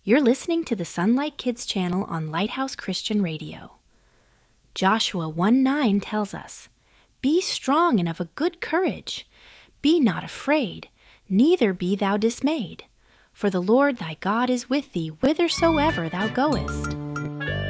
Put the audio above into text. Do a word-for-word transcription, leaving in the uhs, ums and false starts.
You're listening to the Sunlight Kids channel on Lighthouse Christian Radio. Joshua one nine tells us, "Be strong and of a good courage. Be not afraid, neither be thou dismayed. For the Lord thy God is with thee whithersoever thou goest."